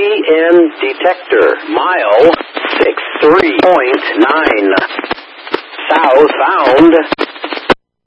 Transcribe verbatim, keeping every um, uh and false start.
N detector. Mile six three point nine. Southbound.